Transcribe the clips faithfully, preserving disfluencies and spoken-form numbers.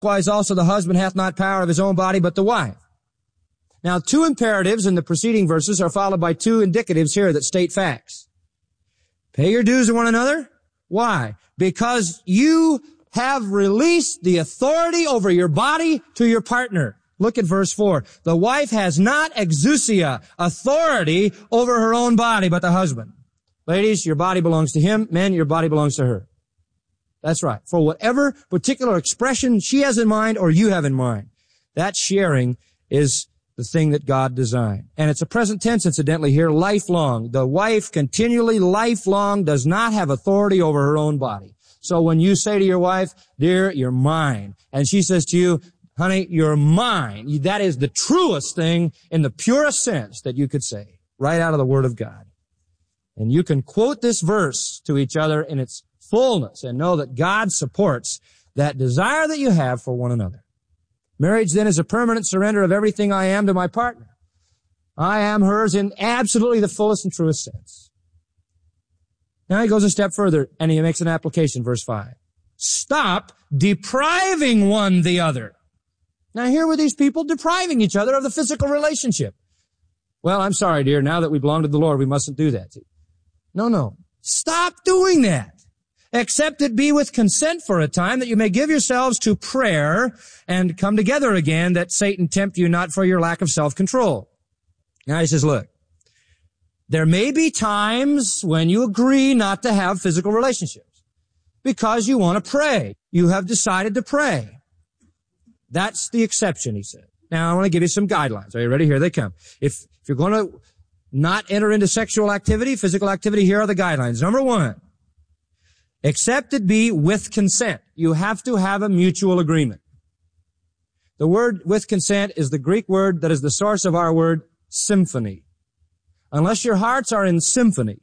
Likewise also the husband hath not power of his own body, but the wife. Now, two imperatives in the preceding verses are followed by two indicatives here that state facts. Pay your dues to one another. Why? Because you have released the authority over your body to your partner. Look at verse four. The wife has not exousia, authority over her own body, but the husband. Ladies, your body belongs to him. Men, your body belongs to her. That's right. For whatever particular expression she has in mind or you have in mind, that sharing is the thing that God designed. And it's a present tense, incidentally, here, lifelong. The wife continually, lifelong, does not have authority over her own body. So when you say to your wife, dear, you're mine, and she says to you, honey, you're mine, that is the truest thing in the purest sense that you could say, right out of the Word of God. And you can quote this verse to each other in its fullness and know that God supports that desire that you have for one another. Marriage, then, is a permanent surrender of everything I am to my partner. I am hers in absolutely the fullest and truest sense. Now he goes a step further, and he makes an application, verse five. Stop depriving one the other. Now here were these people depriving each other of the physical relationship. Well, I'm sorry, dear, now that we belong to the Lord, we mustn't do that. No, no. Stop doing that. Except it be with consent for a time, that you may give yourselves to prayer and come together again, that Satan tempt you not for your lack of self-control. Now he says, look, there may be times when you agree not to have physical relationships because you want to pray. You have decided to pray. That's the exception, he said. Now I want to give you some guidelines. Are you ready? Here they come. If, if you're going to not enter into sexual activity, physical activity, here are the guidelines. Number one, except it be with consent. You have to have a mutual agreement. The word with consent is the Greek word that is the source of our word symphony. Unless your hearts are in symphony,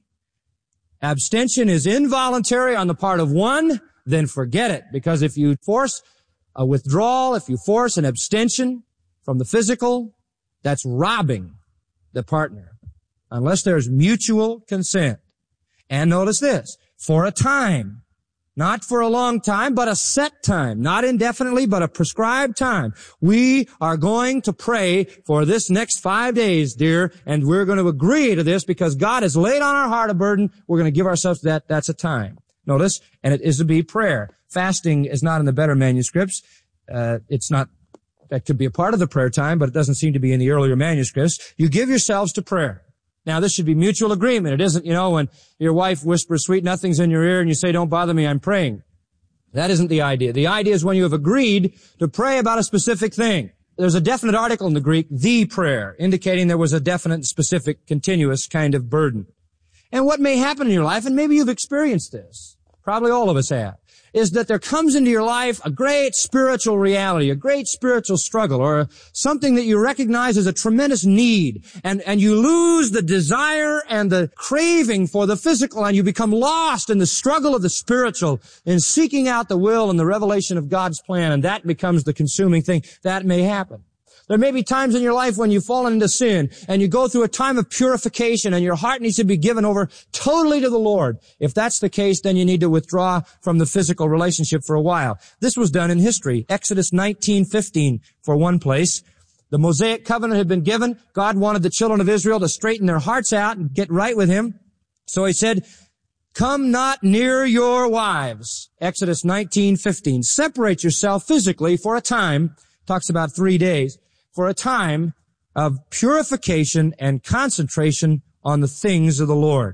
abstention is involuntary on the part of one, then forget it. Because if you force a withdrawal, if you force an abstention from the physical, that's robbing the partner. Unless there's mutual consent. And notice this. For a time. Not for a long time, but a set time. Not indefinitely, but a prescribed time. We are going to pray for this next five days, dear, and we're going to agree to this because God has laid on our heart a burden. We're going to give ourselves to that. That's a time. Notice, and it is to be prayer. Fasting is not in the better manuscripts. Uh, it's not, that could be a part of the prayer time, but it doesn't seem to be in the earlier manuscripts. You give yourselves to prayer. Now, this should be mutual agreement. It isn't, you know, when your wife whispers sweet nothings in your ear and you say, don't bother me, I'm praying. That isn't the idea. The idea is when you have agreed to pray about a specific thing. There's a definite article in the Greek, the prayer, indicating there was a definite, specific, continuous kind of burden. And what may happen in your life, and maybe you've experienced this, probably all of us have, is that there comes into your life a great spiritual reality, a great spiritual struggle, or something that you recognize as a tremendous need, and, and you lose the desire and the craving for the physical, and you become lost in the struggle of the spiritual, in seeking out the will and the revelation of God's plan, and that becomes the consuming thing. That may happen. There may be times in your life when you've fallen into sin and you go through a time of purification and your heart needs to be given over totally to the Lord. If that's the case, then you need to withdraw from the physical relationship for a while. This was done in history. Exodus nineteen fifteen for one place. The Mosaic covenant had been given. God wanted the children of Israel to straighten their hearts out and get right with Him. So He said, come not near your wives. Exodus nineteen fifteen. Separate yourself physically for a time. Talks about three days. For a time of purification and concentration on the things of the Lord.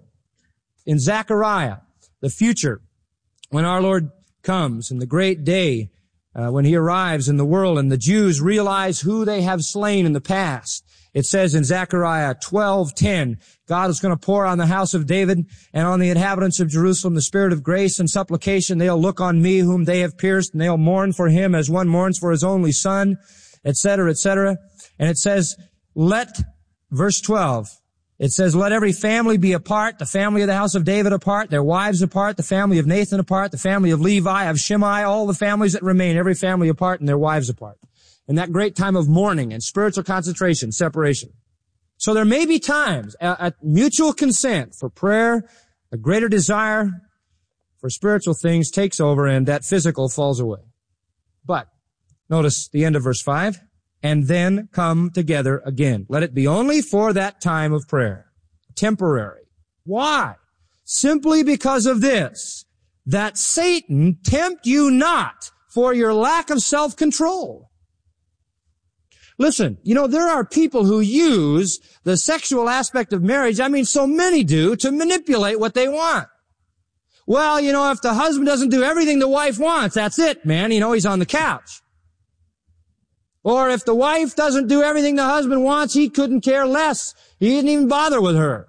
In Zechariah, the future, when our Lord comes, and the great day, uh, when He arrives in the world, and the Jews realize who they have slain in the past, it says in Zechariah twelve ten, God is going to pour on the house of David and on the inhabitants of Jerusalem the spirit of grace and supplication. They'll look on me whom they have pierced, and they'll mourn for Him as one mourns for his only son, et cetera, et cetera. And it says, let, verse twelve, it says, let every family be apart, the family of the house of David apart, their wives apart, the family of Nathan apart, the family of Levi, of Shimei, all the families that remain, every family apart and their wives apart. In that great time of mourning and spiritual concentration, separation. So there may be times at mutual consent for prayer, a greater desire for spiritual things takes over and that physical falls away. But Notice the end of verse five. And then come together again. Let it be only for that time of prayer. Temporary. Why? Simply because of this, that Satan tempt you not for your lack of self-control. Listen, you know, there are people who use the sexual aspect of marriage, I mean, so many do, to manipulate what they want. Well, you know, if the husband doesn't do everything the wife wants, that's it, man. You know, he's on the couch. Or if the wife doesn't do everything the husband wants, he couldn't care less. He didn't even bother with her.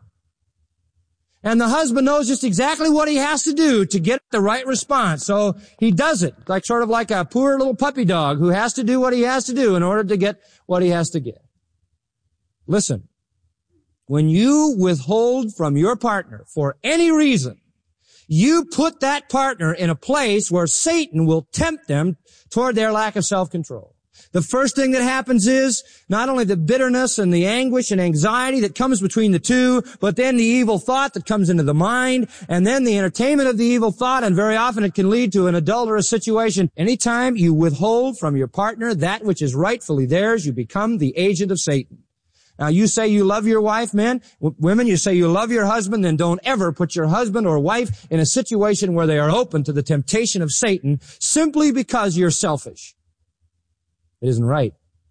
And the husband knows just exactly what he has to do to get the right response. So he does it, like sort of like a poor little puppy dog who has to do what he has to do in order to get what he has to get. Listen, when you withhold from your partner for any reason, you put that partner in a place where Satan will tempt them toward their lack of self-control. The first thing that happens is not only the bitterness and the anguish and anxiety that comes between the two, but then the evil thought that comes into the mind, and then the entertainment of the evil thought, and very often it can lead to an adulterous situation. Anytime you withhold from your partner that which is rightfully theirs, you become the agent of Satan. Now, you say you love your wife, men. W- women, you say you love your husband, then don't ever put your husband or wife in a situation where they are open to the temptation of Satan simply because you're selfish. It isn't right.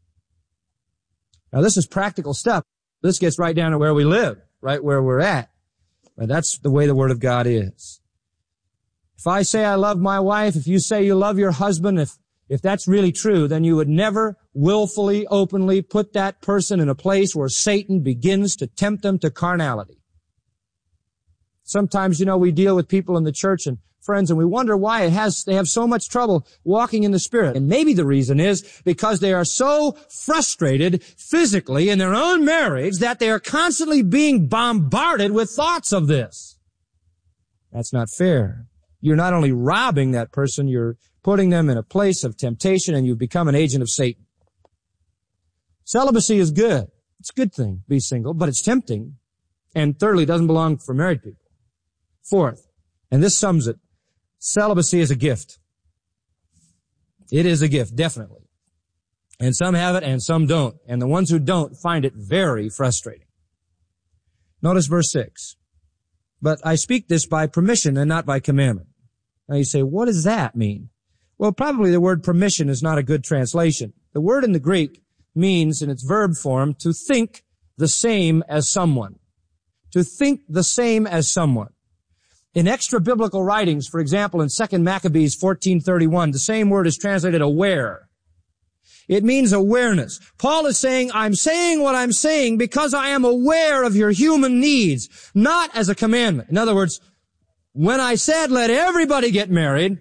Now, this is practical stuff. This gets right down to where we live, right where we're at. But that's the way the Word of God is. If I say I love my wife, if you say you love your husband, if If that's really true, then you would never willfully, openly put that person in a place where Satan begins to tempt them to carnality. Sometimes, you know, we deal with people in the church and friends, and we wonder why it has, they have so much trouble walking in the Spirit. And maybe the reason is because they are so frustrated physically in their own marriage that they are constantly being bombarded with thoughts of this. That's not fair. You're not only robbing that person, you're putting them in a place of temptation, and you become an agent of Satan. Celibacy is good. It's a good thing, be single, but it's tempting. And thirdly, it doesn't belong for married people. Fourth, and this sums it, celibacy is a gift. It is a gift, definitely. And some have it and some don't. And the ones who don't find it very frustrating. Notice verse six. But I speak this by permission and not by commandment. Now you say, what does that mean? Well, probably the word permission is not a good translation. The word in the Greek means, in its verb form, to think the same as someone. To think the same as someone. In extra-biblical writings, for example, in Second Maccabees fourteen thirty-one, the same word is translated aware. It means awareness. Paul is saying, I'm saying what I'm saying because I am aware of your human needs, not as a commandment. In other words, when I said let everybody get married,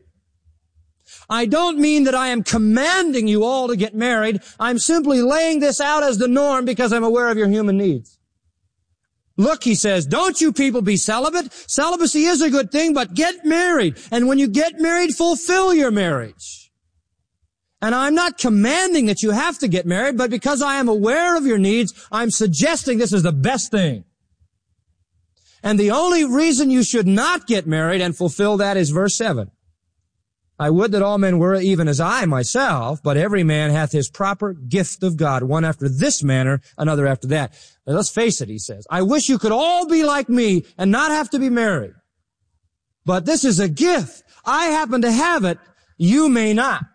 I don't mean that I am commanding you all to get married. I'm simply laying this out as the norm because I'm aware of your human needs. Look, he says, don't you people be celibate. Celibacy is a good thing, but get married. And when you get married, fulfill your marriage. And I'm not commanding that you have to get married, but because I am aware of your needs, I'm suggesting this is the best thing. And the only reason you should not get married and fulfill that is verse seven. I would that all men were even as I myself, but every man hath his proper gift of God, one after this manner, another after that. Now, let's face it, he says. I wish you could all be like me and not have to be married. But this is a gift. I happen to have it. You may not.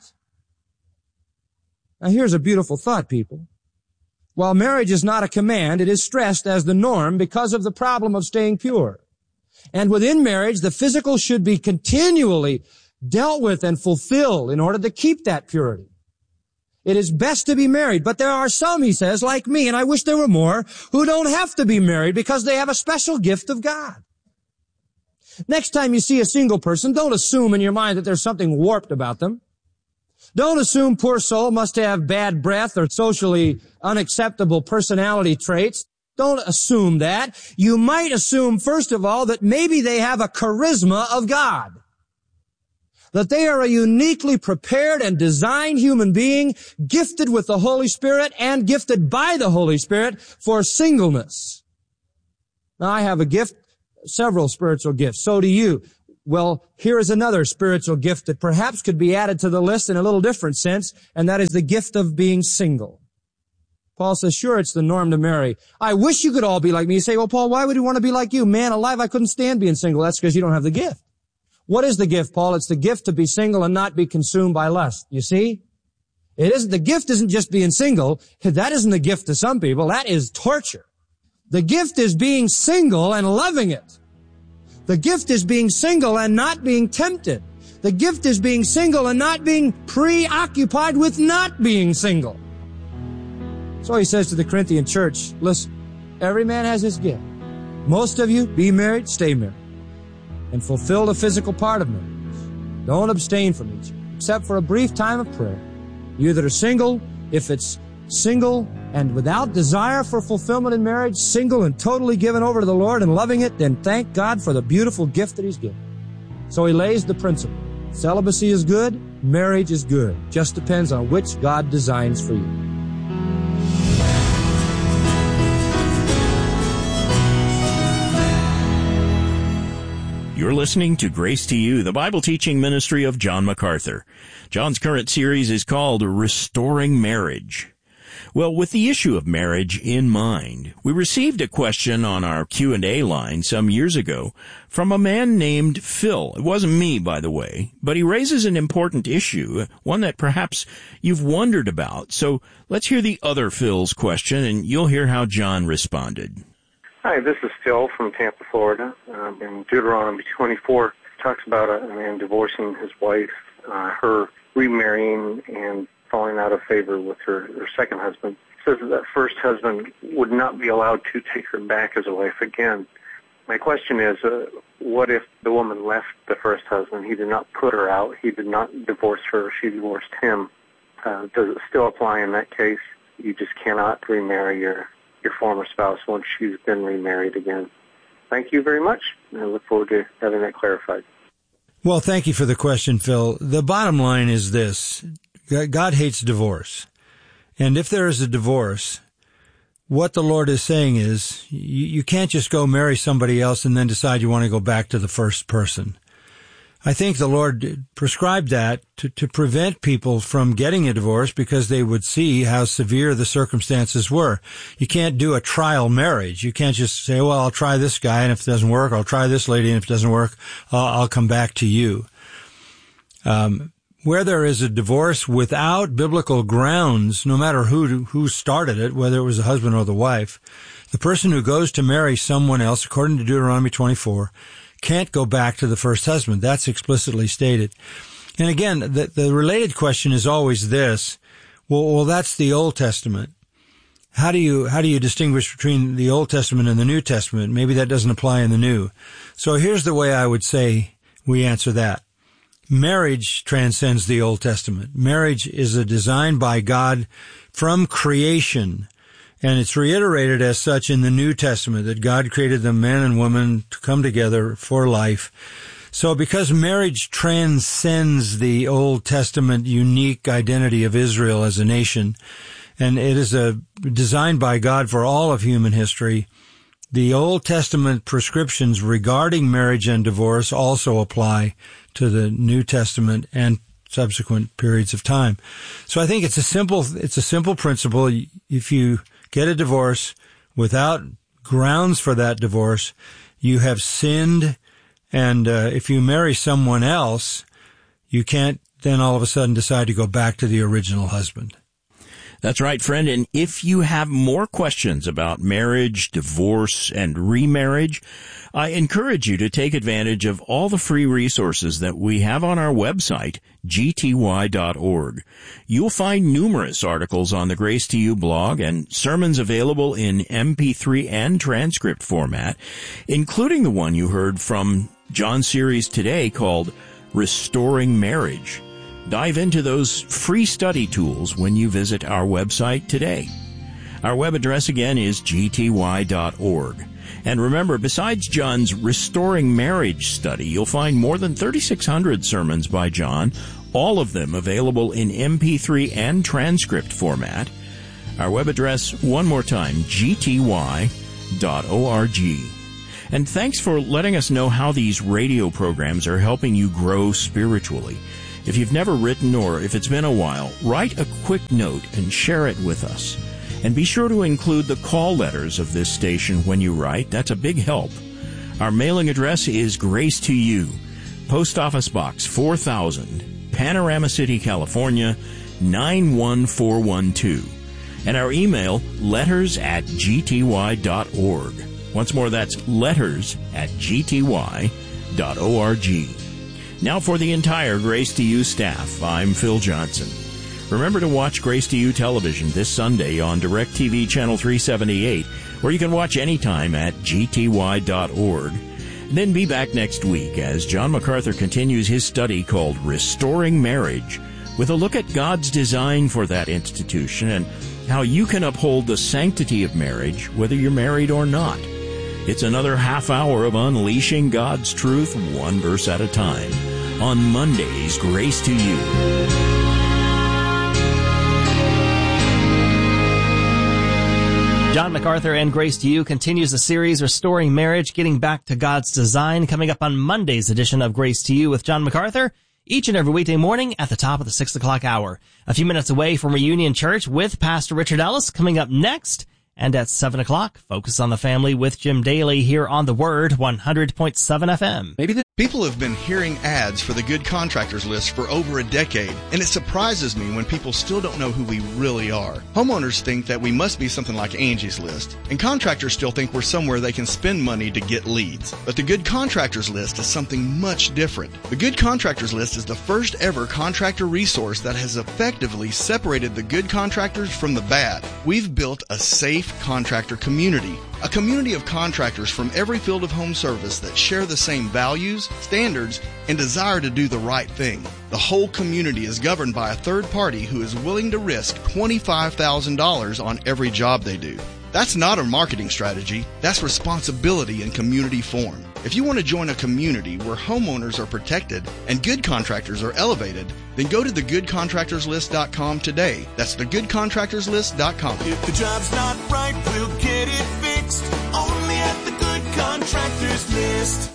Now, here's a beautiful thought, people. While marriage is not a command, it is stressed as the norm because of the problem of staying pure. And within marriage, the physical should be continually dealt with and fulfilled in order to keep that purity. It is best to be married, but there are some, he says, like me, and I wish there were more, who don't have to be married because they have a special gift of God. Next time you see a single person, don't assume in your mind that there's something warped about them. Don't assume poor soul must have bad breath or socially unacceptable personality traits. Don't assume that. You might assume, first of all, that maybe they have a charisma of God. That they are a uniquely prepared and designed human being, gifted with the Holy Spirit and gifted by the Holy Spirit for singleness. Now, I have a gift, several spiritual gifts. So do you. Well, here is another spiritual gift that perhaps could be added to the list in a little different sense, and that is the gift of being single. Paul says, sure, it's the norm to marry. I wish you could all be like me. You say, well, Paul, why would you want to be like you? Man alive, I couldn't stand being single. That's because you don't have the gift. What is the gift, Paul? It's the gift to be single and not be consumed by lust. You see? It isn't, the gift isn't just being single. That isn't the gift to some people. That is torture. The gift is being single and loving it. The gift is being single and not being tempted. The gift is being single and not being preoccupied with not being single. So he says to the Corinthian church, listen, every man has his gift. Most of you, be married, stay married, and fulfill the physical part of marriage. Don't abstain from each other, except for a brief time of prayer. You that are single, if it's single and without desire for fulfillment in marriage, single and totally given over to the Lord and loving it, then thank God for the beautiful gift that He's given. So he lays the principle. Celibacy is good, marriage is good. Just depends on which God designs for you. You're listening to Grace to You, the Bible teaching ministry of John MacArthur. John's current series is called Restoring Marriage. Well, with the issue of marriage in mind, we received a question on our Q and A line some years ago from a man named Phil. It wasn't me, by the way, but he raises an important issue, one that perhaps you've wondered about. So let's hear the other Phil's question, and you'll hear how John responded. Hi, this is Phil from Tampa, Florida. Uh, in Deuteronomy twenty-four, talks about a man divorcing his wife, uh, her remarrying and falling out of favor with her, her second husband. It says that that first husband would not be allowed to take her back as a wife again. My question is, uh, what if the woman left the first husband? He did not put her out. He did not divorce her. She divorced him. Uh, does it still apply in that case? You just cannot remarry your your former spouse once she's been remarried again. Thank you very much, and I look forward to having that clarified. Well, thank you for the question, Phil. The bottom line is this. God hates divorce. And if there is a divorce, what the Lord is saying is you, you can't just go marry somebody else and then decide you want to go back to the first person. I think the Lord prescribed that to, to prevent people from getting a divorce because they would see how severe the circumstances were. You can't do a trial marriage. You can't just say, well, I'll try this guy, and if it doesn't work, I'll try this lady, and if it doesn't work, I'll, I'll come back to you. Um, where there is a divorce without biblical grounds, no matter who who started it, whether it was the husband or the wife, the person who goes to marry someone else, according to Deuteronomy twenty-four, can't go back to the first husband. That's explicitly stated. And again, the, the related question is always this. Well, well, that's the Old Testament. How do you, how do you distinguish between the Old Testament and the New Testament? Maybe that doesn't apply in the New. So here's the way I would say we answer that. Marriage transcends the Old Testament. Marriage is a design by God from creation. And it's reiterated as such in the New Testament, that God created the man and woman to come together for life. So because marriage transcends the Old Testament unique identity of Israel as a nation, and it is a designed by God for all of human history, the Old Testament prescriptions regarding marriage and divorce also apply to the New Testament and subsequent periods of time. So I think it's a simple, it's a simple principle. If you get a divorce without grounds for that divorce, you have sinned, and uh, if you marry someone else, you can't then all of a sudden decide to go back to the original husband. That's right, friend. And if you have more questions about marriage, divorce, and remarriage, I encourage you to take advantage of all the free resources that we have on our website, G T Y dot org. You'll find numerous articles on the Grace to You blog and sermons available in M P three and transcript format, including the one you heard from John's series today called Restoring Marriage. Dive into those free study tools when you visit our website today. Our web address again is G T Y dot org. And remember, besides John's Restoring Marriage study, you'll find more than thirty-six hundred sermons by John, all of them available in M P three and transcript format. Our web address, one more time, G T Y dot org. And thanks for letting us know how these radio programs are helping you grow spiritually. If you've never written or if it's been a while, write a quick note and share it with us. And be sure to include the call letters of this station when you write. That's a big help. Our mailing address is Grace to You, Post Office Box four thousand, Panorama City, California, nine one four one two. And our email, letters at g t y dot org. Once more, that's letters at g t y dot org. Now for the entire Grace to You staff, I'm Phil Johnson. Remember to watch Grace to You television this Sunday on DirecTV Channel three seventy-eight, where you can watch anytime at g t y dot org. Then be back next week as John MacArthur continues his study called Restoring Marriage, with a look at God's design for that institution and how you can uphold the sanctity of marriage whether you're married or not. It's another half hour of unleashing God's truth one verse at a time on Monday's Grace to You. John MacArthur and Grace to You continues the series Restoring Marriage, Getting Back to God's Design, coming up on Monday's edition of Grace to You with John MacArthur, each and every weekday morning at the top of the six o'clock hour. A few minutes away from Reunion Church with Pastor Richard Ellis coming up next. And at seven o'clock, Focus on the Family with Jim Daly here on The Word, one hundred point seven F M. Maybe the people have been hearing ads for the Good Contractors List for over a decade, and it surprises me when people still don't know who we really are. Homeowners think that we must be something like Angie's List, and contractors still think we're somewhere they can spend money to get leads. But the Good Contractors List is something much different. The Good Contractors List is the first ever contractor resource that has effectively separated the good contractors from the bad. We've built a safe contractor community, a community of contractors from every field of home service that share the same values, standards, and desire to do the right thing. The whole community is governed by a third party who is willing to risk twenty-five thousand dollars on every job they do. That's not a marketing strategy, that's responsibility in community form. If you want to join a community where homeowners are protected and good contractors are elevated, then go to the good contractors list dot com today. That's the good contractors list dot com. If the job's not right, we'll get it fixed. Only at the Good Contractors List.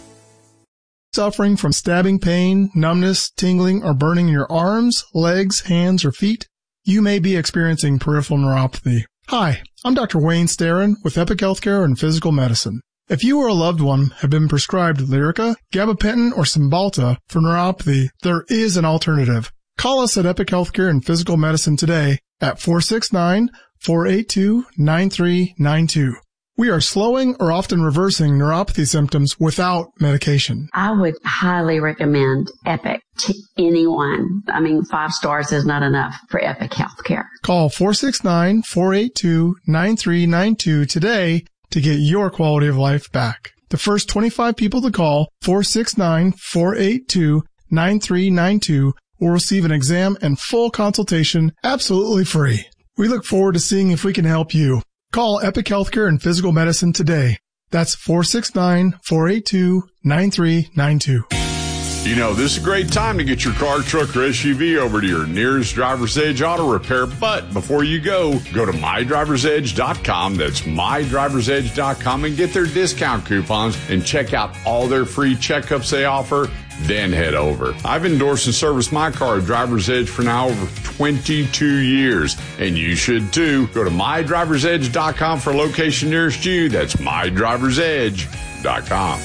Suffering from stabbing pain, numbness, tingling, or burning in your arms, legs, hands, or feet? You may be experiencing peripheral neuropathy. Hi, I'm Doctor Wayne Starrin with Epic Healthcare and Physical Medicine. If you or a loved one have been prescribed Lyrica, gabapentin, or Cymbalta for neuropathy, there is an alternative. Call us at Epic Healthcare and Physical Medicine today at four six nine, four eight two, nine three nine two. We are slowing or often reversing neuropathy symptoms without medication. I would highly recommend Epic to anyone. I mean, five stars is not enough for Epic Healthcare. Call four six nine, four eight two, nine three nine two today to get your quality of life back. The first twenty-five people to call four six nine, four eight two, nine three nine two will receive an exam and full consultation absolutely free. We look forward to seeing if we can help you. Call Epic Healthcare and Physical Medicine today. That's four six nine, four eight two, nine three nine two. You know, this is a great time to get your car, truck, or S U V over to your nearest Driver's Edge auto repair. But before you go, go to my drivers edge dot com. That's my drivers edge dot com and get their discount coupons and check out all their free checkups they offer. Then head over. I've endorsed and serviced my car at Driver's Edge for now over twenty-two years, and you should too. Go to my drivers edge dot com for a location nearest you. That's my drivers edge dot com.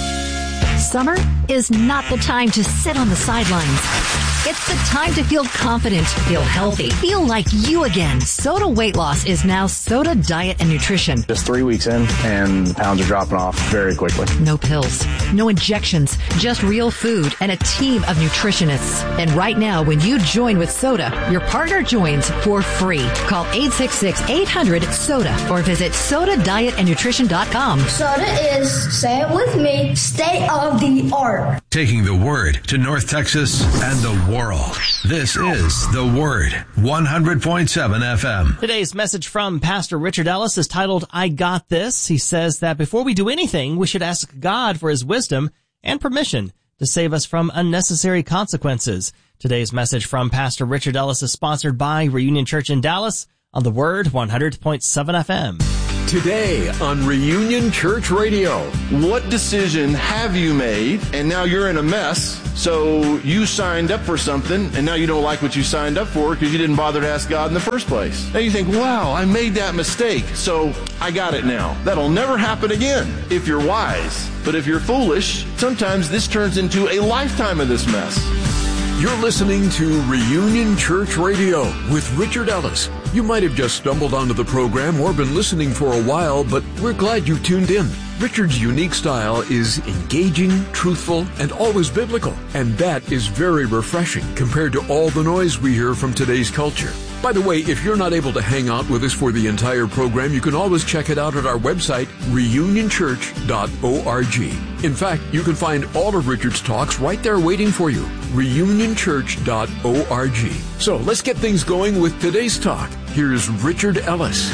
Summer is not the time to sit on the sidelines. It's the time to feel confident, feel healthy, feel like you again. Soda Weight Loss is now Soda Diet and Nutrition. Just three weeks in, and the pounds are dropping off very quickly. No pills, no injections, just real food and a team of nutritionists. And right now, when you join with Soda, your partner joins for free. Call eight six six, eight hundred, SODA or visit soda diet and nutrition dot com. Soda is, say it with me, state of the art. Taking the Word to North Texas and the world. This is The Word, one hundred point seven F M. Today's message from Pastor Richard Ellis is titled, I Got This. He says that before we do anything, we should ask God for his wisdom and permission to save us from unnecessary consequences. Today's message from Pastor Richard Ellis is sponsored by Reunion Church in Dallas on The Word, one hundred point seven F M. Today on Reunion Church Radio. What decision have you made and now you're in a mess? So you signed up for something and now you don't like what you signed up for because you didn't bother to ask God in the first place. Now you think, wow, I made that mistake, so I got it now. That'll never happen again if you're wise. But if you're foolish, sometimes this turns into a lifetime of this mess. You're listening to Reunion Church Radio with Richard Ellis. You might have just stumbled onto the program or been listening for a while, but we're glad you tuned in. Richard's unique style is engaging, truthful, and always biblical. And that is very refreshing compared to all the noise we hear from today's culture. By the way, if you're not able to hang out with us for the entire program, you can always check it out at our website, reunion church dot org. In fact, you can find all of Richard's talks right there waiting for you, reunion church dot org. So let's get things going with today's talk. Here's Richard Ellis.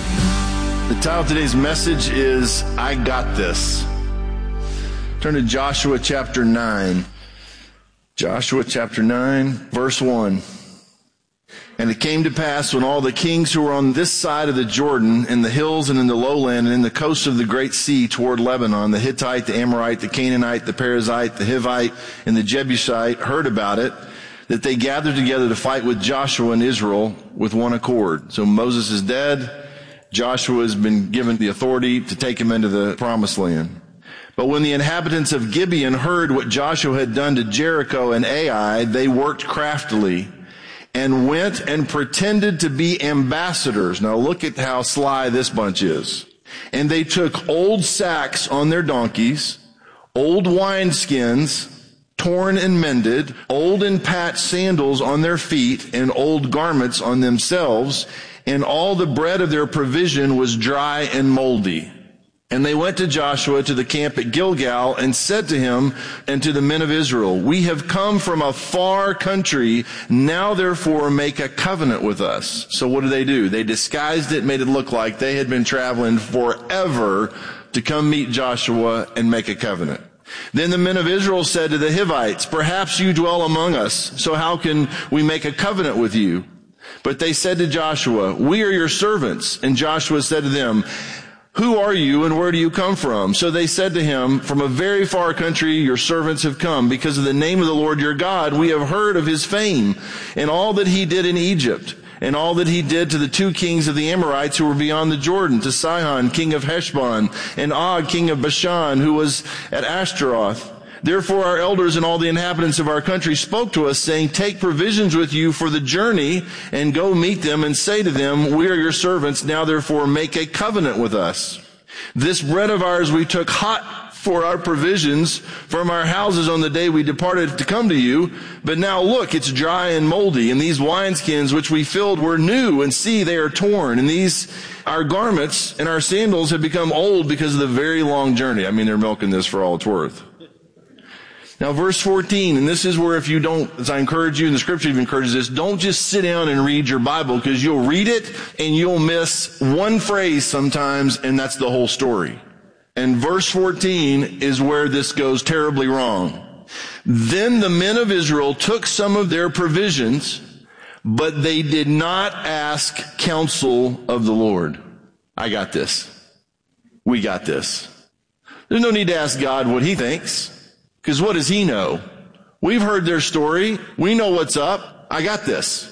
The title of today's message is, I Got This. Turn to Joshua chapter nine. Joshua chapter nine, verse one. And it came to pass when all the kings who were on this side of the Jordan, in the hills and in the lowland and in the coast of the great sea toward Lebanon, the Hittite, the Amorite, the Canaanite, the Perizzite, the Hivite, and the Jebusite heard about it, that they gathered together to fight with Joshua and Israel with one accord. So Moses is dead. Joshua has been given the authority to take him into the promised land. But when the inhabitants of Gibeon heard what Joshua had done to Jericho and Ai, they worked craftily and went and pretended to be ambassadors. Now look at how sly this bunch is. And they took old sacks on their donkeys, old wineskins, torn and mended, old and patched sandals on their feet, and old garments on themselves, and all the bread of their provision was dry and moldy. And they went to Joshua to the camp at Gilgal and said to him and to the men of Israel, we have come from a far country. Now therefore make a covenant with us. So what did they do? They disguised it, made it look like they had been traveling forever to come meet Joshua and make a covenant. Then the men of Israel said to the Hivites, perhaps you dwell among us. So how can we make a covenant with you? But they said to Joshua, we are your servants. And Joshua said to them, who are you and where do you come from? So they said to him, from a very far country your servants have come. Because of the name of the Lord your God, we have heard of his fame and all that he did in Egypt and all that he did to the two kings of the Amorites who were beyond the Jordan, to Sihon, king of Heshbon, and Og, king of Bashan, who was at Ashtaroth. Therefore our elders and all the inhabitants of our country spoke to us, saying, take provisions with you for the journey, and go meet them, and say to them, we are your servants, now therefore make a covenant with us. This bread of ours we took hot for our provisions from our houses on the day we departed to come to you, but now look, it's dry and moldy, and these wineskins which we filled were new, and see, they are torn, and these, our garments and our sandals have become old because of the very long journey. I mean, they're milking this for all it's worth. Now, verse fourteen, and this is where if you don't, as I encourage you, and the scripture even encourages this, don't just sit down and read your Bible, because you'll read it and you'll miss one phrase sometimes, and that's the whole story. And verse fourteen is where this goes terribly wrong. Then the men of Israel took some of their provisions, but they did not ask counsel of the Lord. I got this. We got this. There's no need to ask God what he thinks. Because what does he know? We've heard their story. We know what's up. I got this.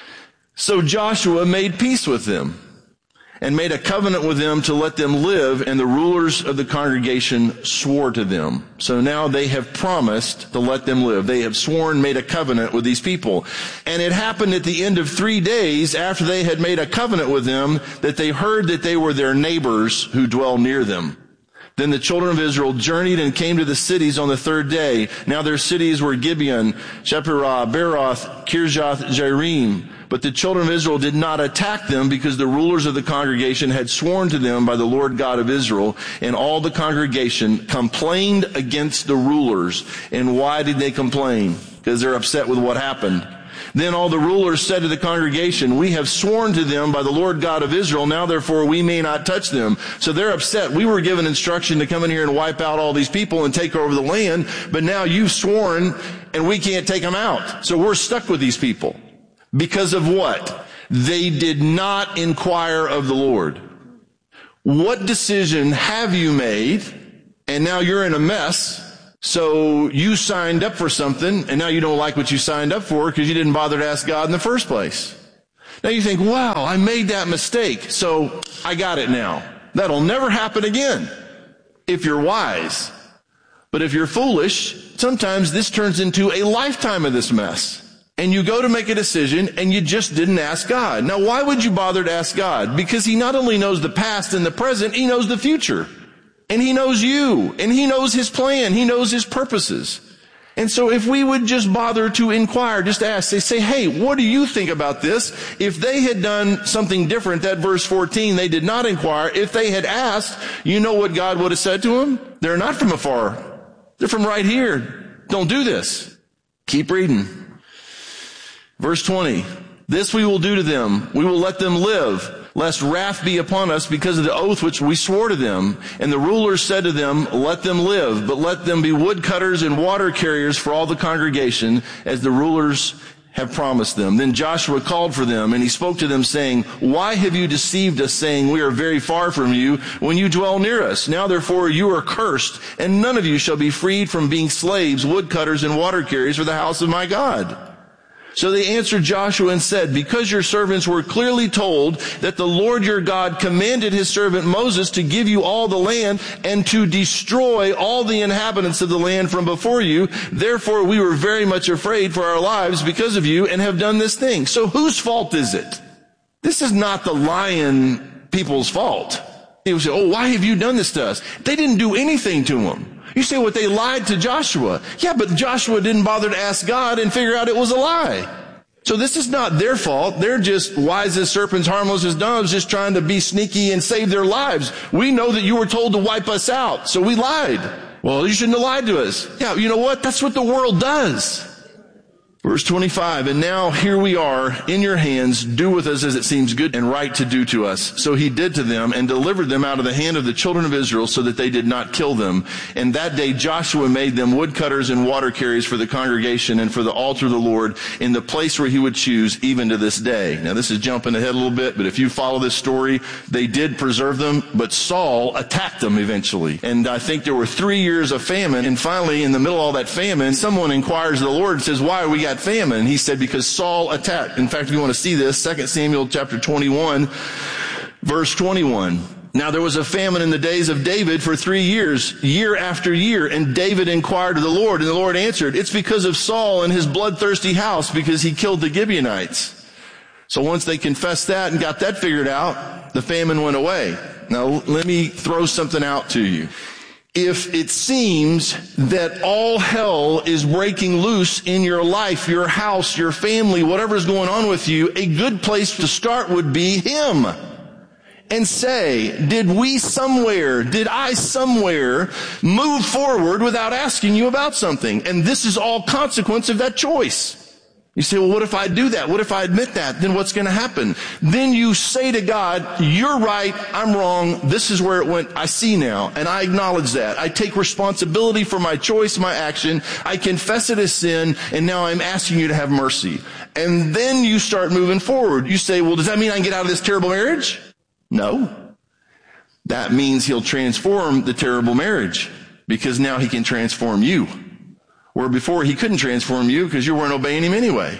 So Joshua made peace with them and made a covenant with them to let them live, and the rulers of the congregation swore to them. So now they have promised to let them live. They have sworn, made a covenant with these people. And it happened at the end of three days after they had made a covenant with them that they heard that they were their neighbors who dwell near them. Then the children of Israel journeyed and came to the cities on the third day. Now their cities were Gibeon, Shepherah, Beeroth, Kirjath Jearim. But the children of Israel did not attack them, because the rulers of the congregation had sworn to them by the Lord God of Israel. And all the congregation complained against the rulers. And why did they complain? Because they're upset with what happened. Then all the rulers said to the congregation, we have sworn to them by the Lord God of Israel, now therefore we may not touch them. So they're upset. We were given instruction to come in here and wipe out all these people and take over the land, but now you've sworn and we can't take them out. So we're stuck with these people. Because of what? They did not inquire of the Lord. what decision have you made? And now you're in a mess. So you signed up for something, and now you don't like what you signed up for because you didn't bother to ask God in the first place. Now you think, wow, I made that mistake, so I got it now. That'll never happen again if you're wise. But if you're foolish, sometimes this turns into a lifetime of this mess. And you go to make a decision and you just didn't ask God. Now, why would you bother to ask God? Because he not only knows the past and the present, he knows the future. And he knows you. And he knows his plan. He knows his purposes. And so if we would just bother to inquire, just ask, they say, hey, what do you think about this? If they had done something different, that verse fourteen, they did not inquire. If they had asked, you know what God would have said to them? They're not from afar. They're from right here. Don't do this. Keep reading. Verse twenty, this we will do to them. We will let them live, lest wrath be upon us because of the oath which we swore to them. And the rulers said to them, let them live, but let them be woodcutters and water carriers for all the congregation, as the rulers have promised them. Then Joshua called for them, and he spoke to them, saying, why have you deceived us, saying, we are very far from you, when you dwell near us? Now therefore you are cursed, and none of you shall be freed from being slaves, woodcutters, and water carriers for the house of my God. So they answered Joshua and said, because your servants were clearly told that the Lord your God commanded his servant Moses to give you all the land and to destroy all the inhabitants of the land from before you, therefore we were very much afraid for our lives because of you and have done this thing. So whose fault is it? This is not the lying people's fault. They would say, oh, why have you done this to us? They didn't do anything to them. You say, well, they lied to Joshua. Yeah, but Joshua didn't bother to ask God and figure out it was a lie. So this is not their fault. They're just wise as serpents, harmless as doves, just trying to be sneaky and save their lives. We know that you were told to wipe us out, so we lied. Well, you shouldn't have lied to us. Yeah, you know what? That's what the world does. Verse twenty-five, and now here we are in your hands. Do with us as it seems good and right to do to us. So he did to them and delivered them out of the hand of the children of Israel so that they did not kill them. And that day Joshua made them woodcutters and water carriers for the congregation and for the altar of the Lord in the place where he would choose, even to this day. Now this is jumping ahead a little bit, but if you follow this story, they did preserve them, but Saul attacked them eventually. And I think there were three years of famine. And finally, in the middle of all that famine, someone inquires of the Lord and says, why are we got famine? And he said, because Saul attacked. In fact, if you want to see this, Second Samuel chapter twenty-one, verse twenty-one. Now there was a famine in the days of David for three years, year after year. And David inquired of the Lord, and the Lord answered, it's because of Saul and his bloodthirsty house, because he killed the Gibeonites. So once they confessed that and got that figured out, the famine went away. Now let me throw something out to you. If it seems that all hell is breaking loose in your life, your house, your family, whatever is going on with you, a good place to start would be him. And say, did we somewhere, did I somewhere move forward without asking you about something? And this is all consequence of that choice. You say, well, what if I do that? What if I admit that? Then what's going to happen? Then you say to God, you're right, I'm wrong, this is where it went, I see now, and I acknowledge that. I take responsibility for my choice, my action, I confess it as sin, and now I'm asking you to have mercy. And then you start moving forward. You say, well, does that mean I can get out of this terrible marriage? No. That means he'll transform the terrible marriage, because now he can transform you. Where before he couldn't transform you because you weren't obeying him anyway.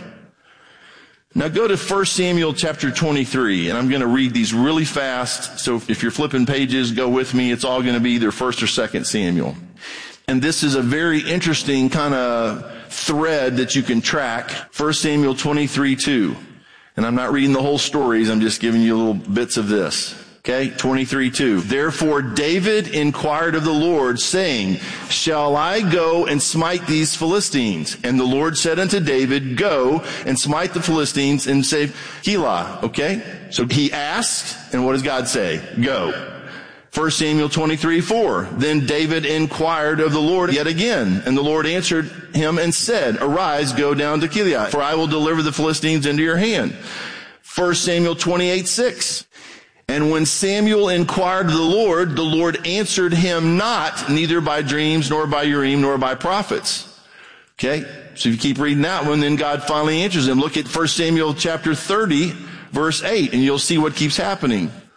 Now go to First Samuel chapter twenty-three, and I'm going to read these really fast. So if you're flipping pages, go with me. It's all going to be either First or Second Samuel. And this is a very interesting kind of thread that you can track. First Samuel twenty-three two. And I'm not reading the whole stories. I'm just giving you little bits of this. Okay, twenty-three two. Therefore David inquired of the Lord, saying, shall I go and smite these Philistines? And the Lord said unto David, go and smite the Philistines and save Keilah. Okay, so he asked, and what does God say? Go. First Samuel twenty-three four. Then David inquired of the Lord yet again, and the Lord answered him and said, arise, go down to Keilah, for I will deliver the Philistines into your hand. First Samuel twenty-eight six. And when Samuel inquired of the Lord, the Lord answered him not, neither by dreams, nor by Urim, nor by prophets. Okay? So if you keep reading that one, then God finally answers him. Look at First Samuel chapter thirty, verse eight, and you'll see what keeps happening.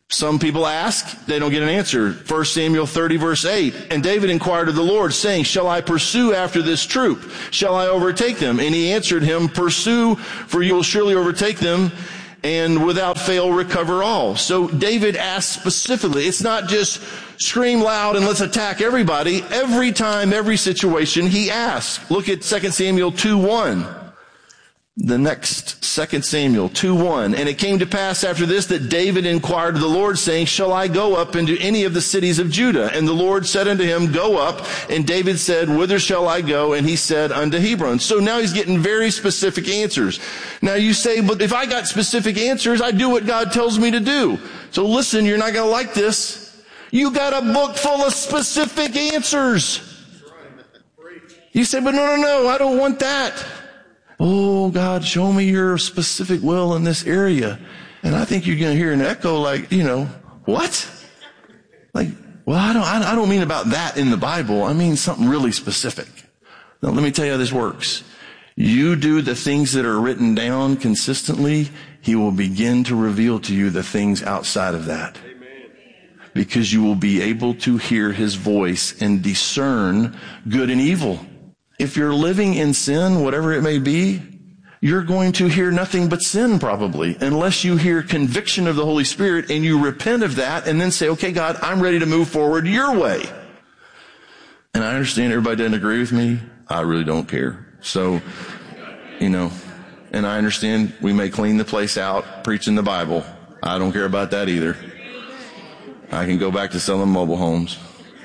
Some people ask, they don't get an answer. First Samuel thirty verse eight. And David inquired of the Lord, saying, shall I pursue after this troop? Shall I overtake them? And he answered him, pursue, for you will surely overtake them, and without fail recover all. So David asked specifically. It's not just scream loud and let's attack everybody. Every time, every situation, he asks. Look at Second Samuel two one. The next, Second Samuel two one. And it came to pass after this that David inquired of the Lord, saying, shall I go up into any of the cities of Judah? And the Lord said unto him, go up. And David said, whither shall I go? And he said, unto Hebron. So now he's getting very specific answers. Now you say, but if I got specific answers, I do what God tells me to do. So listen, you're not going to like this. You got a book full of specific answers. You say, but no, no, no, I don't want that. Oh, God, show me your specific will in this area. And I think you're going to hear an echo like, you know, what? Like, well, I don't, I don't mean about that in the Bible. I mean something really specific. Now, let me tell you how this works. You do the things that are written down consistently, he will begin to reveal to you the things outside of that. Because you will be able to hear his voice and discern good and evil. If you're living in sin, whatever it may be, you're going to hear nothing but sin probably, unless you hear conviction of the Holy Spirit and you repent of that and then say, okay, God, I'm ready to move forward your way. And I understand everybody doesn't agree with me. I really don't care. So, you know, and I understand we may clean the place out preaching the Bible. I don't care about that either. I can go back to selling mobile homes.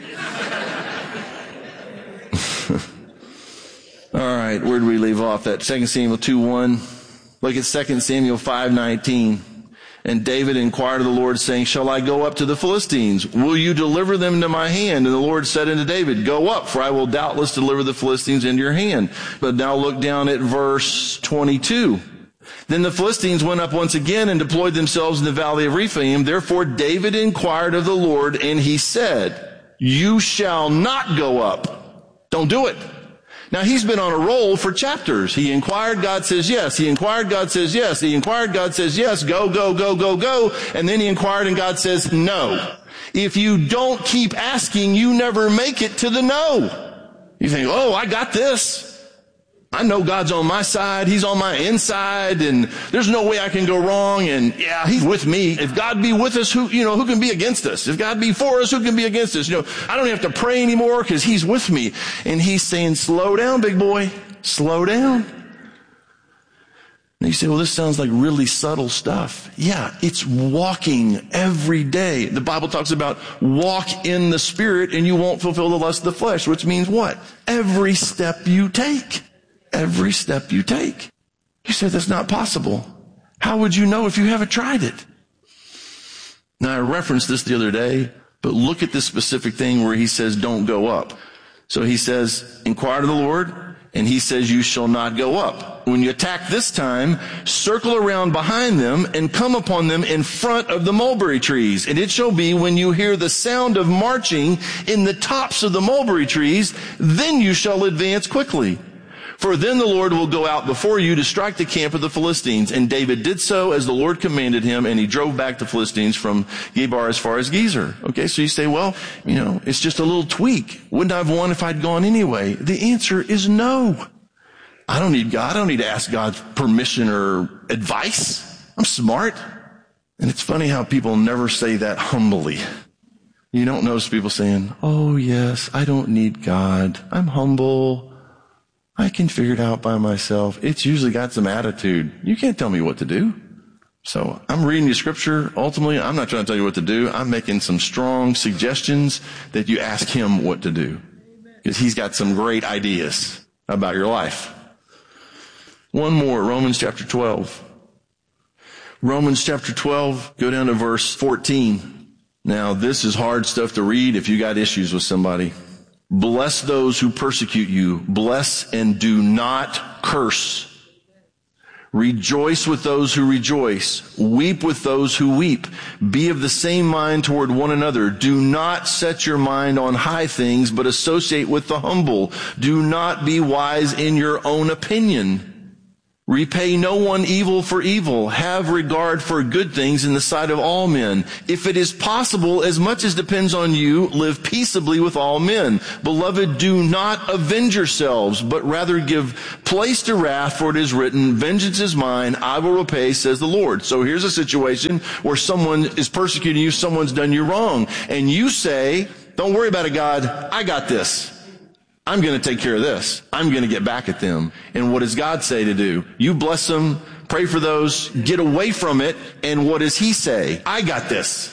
All right, where did we leave off? That Second Samuel two one. Look at Second Samuel five nineteen. And David inquired of the Lord, saying, shall I go up to the Philistines? Will you deliver them into my hand? And the Lord said unto David, go up, for I will doubtless deliver the Philistines into your hand. But now look down at verse twenty-two. Then the Philistines went up once again and deployed themselves in the valley of Rephaim. Therefore David inquired of the Lord, and he said, you shall not go up. Don't do it. Now, he's been on a roll for chapters. He inquired, God says yes. He inquired, God says yes. He inquired, God says yes. Go, go, go, go, go. And then he inquired, and God says no. If you don't keep asking, you never make it to the no. You think, oh, I got this. I know God's on my side. He's on my inside, and there's no way I can go wrong. And yeah, he's with me. If God be with us, who, you know, who can be against us? If God be for us, who can be against us? You know, I don't have to pray anymore because he's with me. And he's saying, slow down, big boy. Slow down. And you say, well, this sounds like really subtle stuff. Yeah, it's walking every day. The Bible talks about walk in the Spirit and you won't fulfill the lust of the flesh, which means what? Every step you take. Every step you take. You say that's not possible. How would you know if you haven't tried it? Now, I referenced this the other day, but look at this specific thing where he says, don't go up. So he says, inquire to the Lord, and he says, you shall not go up. When you attack this time, circle around behind them and come upon them in front of the mulberry trees. And it shall be when you hear the sound of marching in the tops of the mulberry trees, then you shall advance quickly. For then the Lord will go out before you to strike the camp of the Philistines. And David did so as the Lord commanded him, and he drove back the Philistines from Gebar as far as Gezer. Okay, so you say, well, you know, it's just a little tweak. Wouldn't I have won if I'd gone anyway? The answer is no. I don't need God. I don't need to ask God's permission or advice. I'm smart. And it's funny how people never say that humbly. You don't notice people saying, oh, yes, I don't need God. I'm humble. I can figure it out by myself. It's usually got some attitude. You can't tell me what to do. So I'm reading the scripture. Ultimately, I'm not trying to tell you what to do. I'm making some strong suggestions that you ask him what to do. Because he's got some great ideas about your life. One more, Romans chapter twelve. Romans chapter twelve, go down to verse fourteen. Now, this is hard stuff to read if you got issues with somebody. Bless those who persecute you. Bless and do not curse. Rejoice with those who rejoice. Weep with those who weep. Be of the same mind toward one another. Do not set your mind on high things, but associate with the humble. Do not be wise in your own opinion. Repay no one evil for evil. Have regard for good things in the sight of all men. If it is possible, as much as depends on you, live peaceably with all men. Beloved, do not avenge yourselves, but rather give place to wrath, for it is written, vengeance is mine, I will repay, says the Lord. So here's a situation where someone is persecuting you, someone's done you wrong, and you say, don't worry about it, God, I got this. I'm going to take care of this. I'm going to get back at them. And what does God say to do? You bless them, pray for those, get away from it, and what does He say? I got this.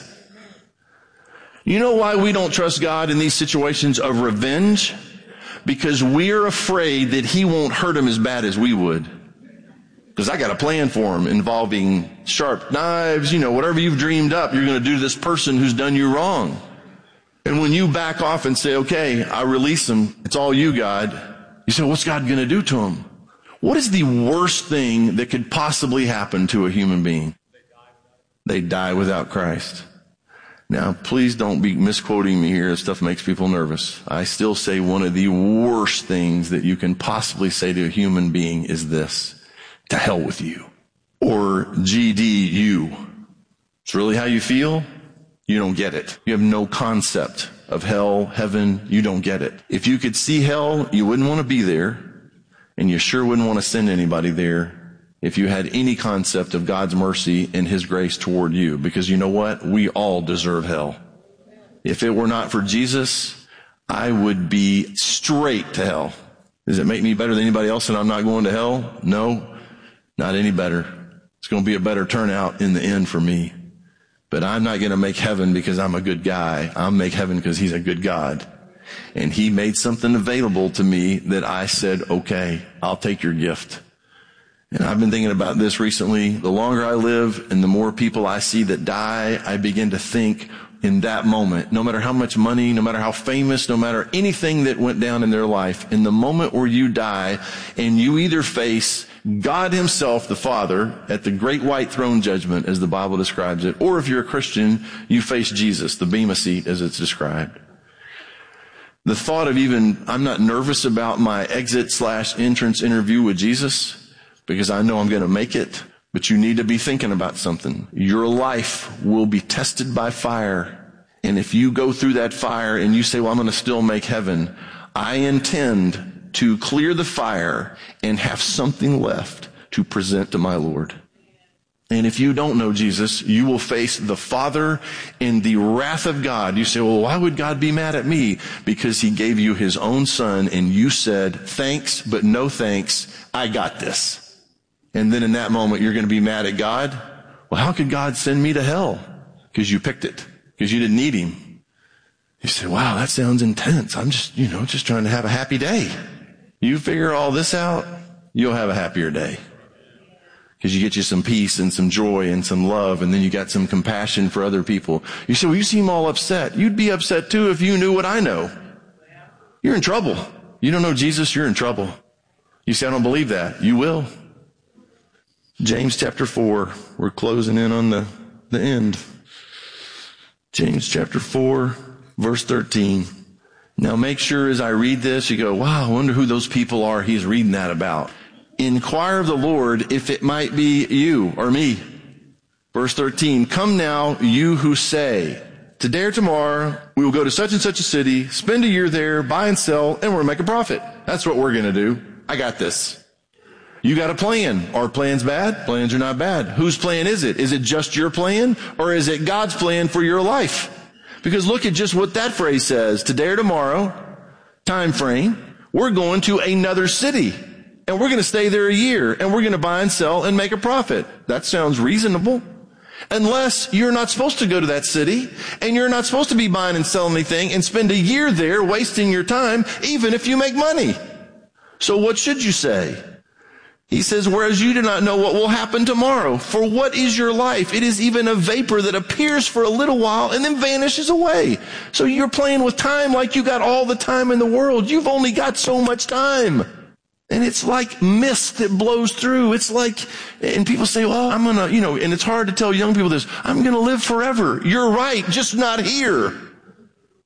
You know why we don't trust God in these situations of revenge? Because we're afraid that He won't hurt them as bad as we would. Because I got a plan for them involving sharp knives, you know, whatever you've dreamed up, you're going to do to this person who's done you wrong. And when you back off and say, okay, I release them, it's all you, God, you say, what's God going to do to them? What is the worst thing that could possibly happen to a human being? They die without Christ. Now, please don't be misquoting me here. This stuff makes people nervous. I still say one of the worst things that you can possibly say to a human being is this: to hell with you. Or G D U. It's really how you feel? You don't get it. You have no concept of hell, heaven. You don't get it. If you could see hell, you wouldn't want to be there. And you sure wouldn't want to send anybody there if you had any concept of God's mercy and His grace toward you. Because you know what? We all deserve hell. If it were not for Jesus, I would be straight to hell. Does it make me better than anybody else that I'm not going to hell? No, not any better. It's going to be a better turnout in the end for me. But I'm not going to make heaven because I'm a good guy. I'll make heaven because He's a good God. And He made something available to me that I said, okay, I'll take your gift. And I've been thinking about this recently. The longer I live and the more people I see that die, I begin to think in that moment, no matter how much money, no matter how famous, no matter anything that went down in their life, in the moment where you die and you either face God Himself, the Father, at the great white throne judgment, as the Bible describes it, or if you're a Christian, you face Jesus, the bema seat, as it's described. The thought of even, I'm not nervous about my exit slash entrance interview with Jesus, because I know I'm going to make it, but you need to be thinking about something. Your life will be tested by fire, and if you go through that fire and you say, well, I'm going to still make heaven, I intend to clear the fire and have something left to present to my Lord. And if you don't know Jesus, you will face the Father and the wrath of God. You say, well, why would God be mad at me? Because He gave you His own Son and you said, thanks, but no thanks. I got this. And then in that moment, you're going to be mad at God. Well, how could God send me to hell? Because you picked it. Because you didn't need Him. You say, wow, that sounds intense. I'm just, you know, just trying to have a happy day. You figure all this out, you'll have a happier day. Because you get you some peace and some joy and some love, and then you got some compassion for other people. You say, well, you seem all upset. You'd be upset too if you knew what I know. You're in trouble. You don't know Jesus, you're in trouble. You say, I don't believe that. You will. James chapter four. We're closing in on the, the end. James chapter four, verse thirteen. Now make sure as I read this, you go, wow, I wonder who those people are he's reading that about. Inquire of the Lord if it might be you or me. Verse thirteen, come now, you who say, today or tomorrow, we will go to such and such a city, spend a year there, buy and sell, and we'll make a profit. That's what we're going to do. I got this. You got a plan. Are plans bad? Plans are not bad. Whose plan is it? Is it just your plan, or is it God's plan for your life? Because look at just what that phrase says. Today or tomorrow, time frame, we're going to another city. And we're going to stay there a year. And we're going to buy and sell and make a profit. That sounds reasonable. Unless you're not supposed to go to that city. And you're not supposed to be buying and selling anything and spend a year there wasting your time, even if you make money. So what should you say? He says, whereas you do not know what will happen tomorrow. For what is your life? It is even a vapor that appears for a little while and then vanishes away. So you're playing with time like you got all the time in the world. You've only got so much time. And it's like mist that blows through. It's like, and people say, well, I'm gonna, you know, and it's hard to tell young people this, I'm gonna live forever. You're right, just not here.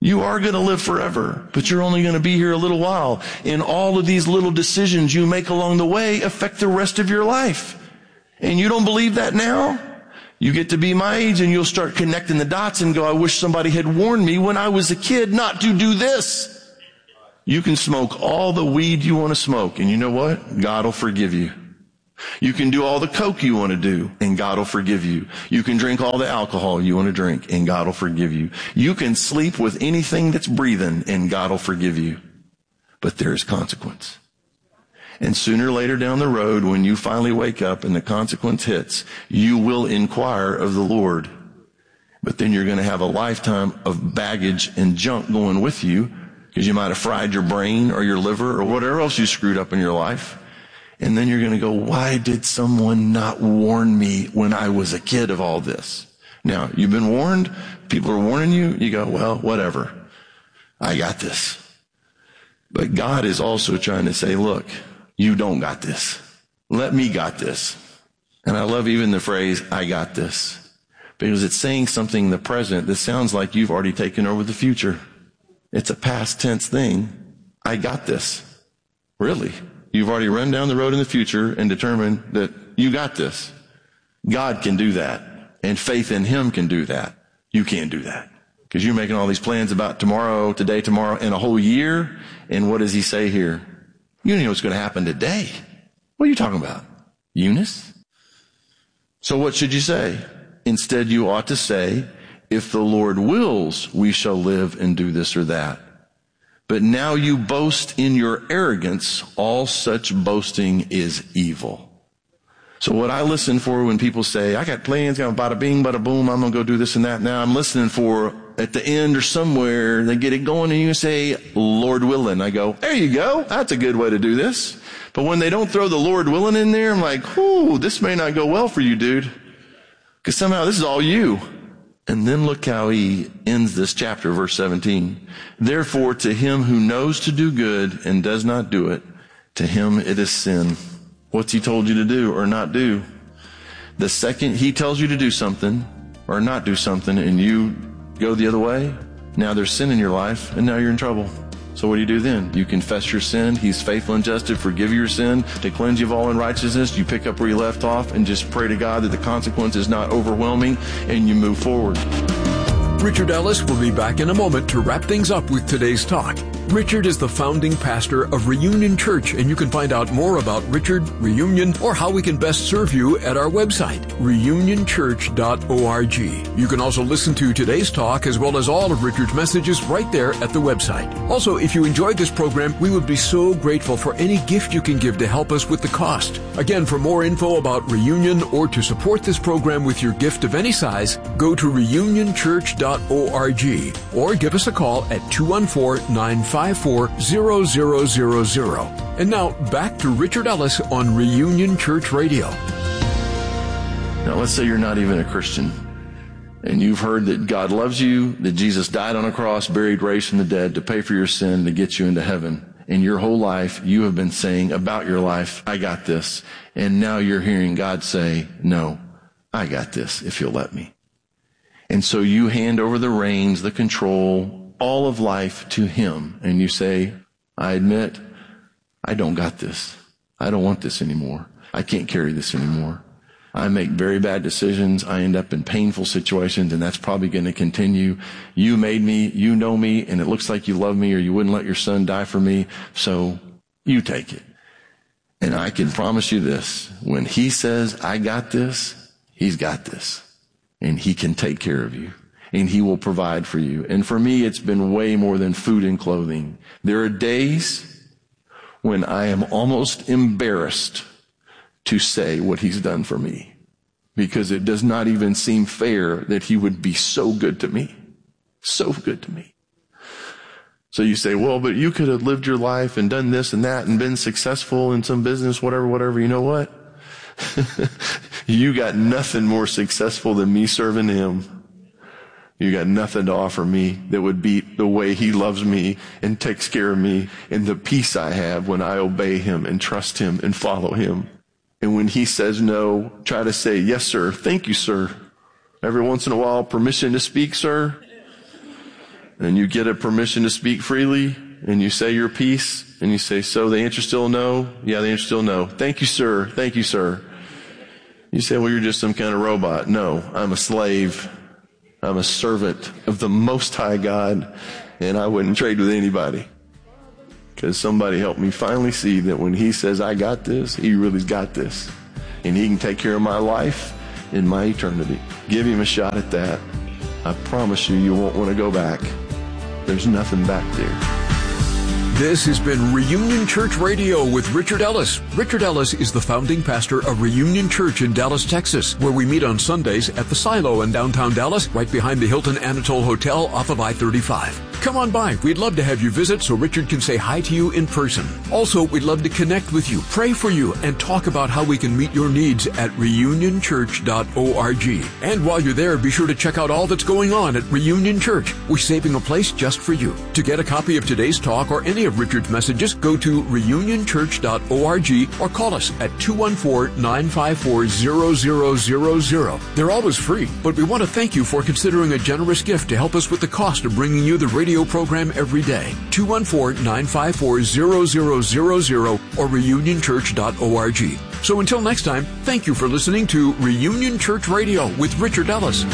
You are going to live forever, but you're only going to be here a little while. And all of these little decisions you make along the way affect the rest of your life. And you don't believe that now? You get to be my age and you'll start connecting the dots and go, I wish somebody had warned me when I was a kid not to do this. You can smoke all the weed you want to smoke, and you know what? God will forgive you. You can do all the coke you want to do, and God will forgive you. You can drink all the alcohol you want to drink, and God will forgive you. You can sleep with anything that's breathing, and God will forgive you. But there is consequence. And sooner or later down the road, when you finally wake up and the consequence hits, you will inquire of the Lord. But then you're going to have a lifetime of baggage and junk going with you, because you might have fried your brain or your liver or whatever else you screwed up in your life. And then you're going to go, why did someone not warn me when I was a kid of all this? Now, you've been warned. People are warning you. You go, well, whatever. I got this. But God is also trying to say, look, you don't got this. Let me got this. And I love even the phrase, I got this. Because it's saying something in the present that sounds like you've already taken over the future. It's a past tense thing. I got this. Really? You've already run down the road in the future and determined that you got this. God can do that. And faith in Him can do that. You can't do that. Because you're making all these plans about tomorrow, today, tomorrow, and a whole year. And what does He say here? You don't know what's going to happen today. What are you talking about? Eunice? So what should you say? Instead, you ought to say, if the Lord wills, we shall live and do this or that. But now you boast in your arrogance. All such boasting is evil. So what I listen for when people say, I got plans, got bada bing, bada boom, I'm going to go do this and that. Now I'm listening for at the end or somewhere, they get it going and you say, Lord willing. I go, there you go. That's a good way to do this. But when they don't throw the Lord willing in there, I'm like, whoo, this may not go well for you, dude. Because somehow this is all you. And then look how he ends this chapter, verse seventeen. Therefore, to him who knows to do good and does not do it, to him it is sin. What's he told you to do or not do? The second he tells you to do something or not do something and you go the other way, now there's sin in your life and now you're in trouble. So what do you do then? You confess your sin. He's faithful and just to forgive your sin, to cleanse you of all unrighteousness. You pick up where you left off and just pray to God that the consequence is not overwhelming and you move forward. Richard Ellis will be back in a moment to wrap things up with today's talk. Richard is the founding pastor of Reunion Church, and you can find out more about Richard, Reunion, or how we can best serve you at our website, reunion church dot org. You can also listen to today's talk as well as all of Richard's messages right there at the website. Also, if you enjoyed this program, we would be so grateful for any gift you can give to help us with the cost. Again, for more info about Reunion or to support this program with your gift of any size, go to reunion church dot org or give us a call at two one four, nine five four, zero zero zero zero. And now back to Richard Ellis on Reunion Church Radio. Now let's say you're not even a Christian and you've heard that God loves you, that Jesus died on a cross, buried, raised from the dead to pay for your sin, to get you into heaven. In your whole life, you have been saying about your life, I got this. And now you're hearing God say, no, I got this if you'll let me. And so you hand over the reins, the control, all of life to Him. And you say, I admit, I don't got this. I don't want this anymore. I can't carry this anymore. I make very bad decisions. I end up in painful situations, and that's probably going to continue. You made me, you know me, and it looks like you love me or you wouldn't let your son die for me. So you take it. And I can promise you this. When He says, I got this, He's got this. And He can take care of you. And He will provide for you. And for me, it's been way more than food and clothing. There are days when I am almost embarrassed to say what He's done for me, because it does not even seem fair that He would be so good to me. So good to me. So you say, well, but you could have lived your life and done this and that and been successful in some business, whatever, whatever. You know what? You got nothing more successful than me serving Him. You got nothing to offer me that would beat the way He loves me and takes care of me and the peace I have when I obey Him and trust Him and follow Him. And when He says no, try to say, yes, sir. Thank you, sir. Every once in a while, permission to speak, sir. and you get a permission to speak freely, and you say your piece, and you say, so the answer's still no? Yeah, the answer's still no. Thank you, sir. Thank you, sir. You say, well, you're just some kind of robot. No, I'm a slave. I'm a servant of the Most High God, and I wouldn't trade with anybody. Because somebody helped me finally see that when he says, I got this, he really's got this. And he can take care of my life and my eternity. Give him a shot at that. I promise you, you won't want to go back. There's nothing back there. This has been Reunion Church Radio with Richard Ellis. Richard Ellis is the founding pastor of Reunion Church in Dallas, Texas, where we meet on Sundays at the Silo in downtown Dallas, right behind the Hilton Anatole Hotel off of I thirty-five. Come on by. We'd love to have you visit so Richard can say hi to you in person. Also, we'd love to connect with you, pray for you, and talk about how we can meet your needs at reunion church dot org. And while you're there, be sure to check out all that's going on at Reunion Church. We're saving a place just for you. To get a copy of today's talk or any of Richard's messages, go to reunion church dot org or call us at two one four, nine five four, zero zero zero zero. They're always free, but we want to thank you for considering a generous gift to help us with the cost of bringing you the radio program every day. two one four, nine five four, zero zero zero zero or reunion church dot org. So until next time, thank you for listening to Reunion Church Radio with Richard Ellis.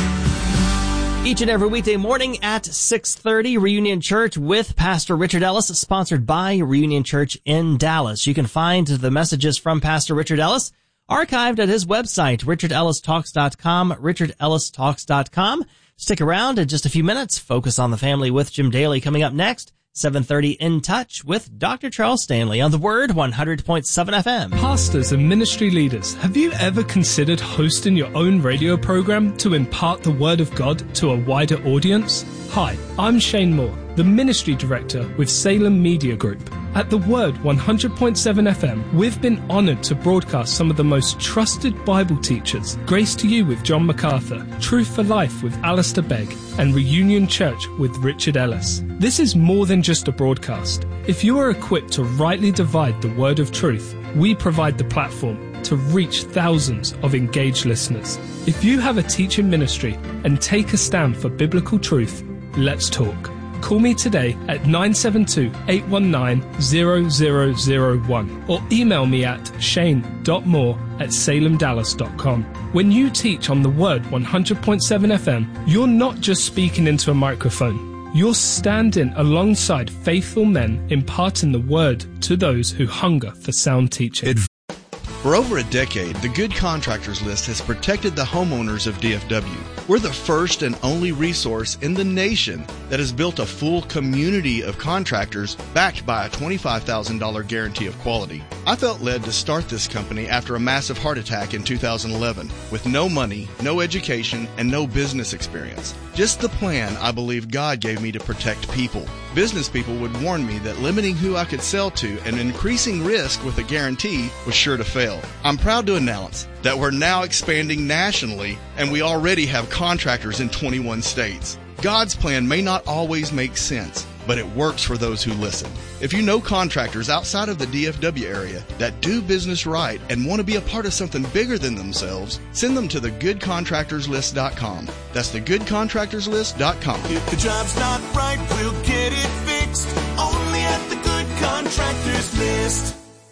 Each and every weekday morning at six thirty, Reunion Church with Pastor Richard Ellis, sponsored by Reunion Church in Dallas. You can find the messages from Pastor Richard Ellis archived at his website, richard ellis talks dot com, richard ellis talks dot com. Stick around in just a few minutes. Focus on the Family with Jim Daly coming up next. seven thirty In Touch with Doctor Charles Stanley on the Word one hundred point seven F M. Pastors and ministry leaders, have you ever considered hosting your own radio program to impart the Word of God to a wider audience? Hi, I'm Shane Moore, the Ministry Director with Salem Media Group. At the Word one hundred point seven F M, we've been honored to broadcast some of the most trusted Bible teachers, Grace to You with John MacArthur, Truth for Life with Alistair Begg, and Reunion Church with Richard Ellis. This is more than just a broadcast. If you are equipped to rightly divide the word of truth, we provide the platform to reach thousands of engaged listeners. If you have a teaching ministry and take a stand for biblical truth, let's talk. Call me today at nine seven two, eight one nine, zero zero zero one or email me at shane dot moore at salem dallas dot com. When you teach on the Word one hundred point seven F M, you're not just speaking into a microphone. You're standing alongside faithful men imparting the Word to those who hunger for sound teaching. For over a decade, the Good Contractors List has protected the homeowners of D F W. We're the first and only resource in the nation that has built a full community of contractors backed by a twenty-five thousand dollars guarantee of quality. I felt led to start this company after a massive heart attack in two thousand eleven with no money, no education, and no business experience. Just the plan I believe God gave me to protect people. Business people would warn me that limiting who I could sell to and increasing risk with a guarantee was sure to fail. I'm proud to announce that we're now expanding nationally, and we already have contractors in twenty-one states. God's plan may not always make sense, but it works for those who listen. If you know contractors outside of the D F W area that do business right and want to be a part of something bigger than themselves, send them to the good contractors list dot com. That's the good contractors list dot com. If the job's not right, we'll get it fixed. Only at the Good Contractors List.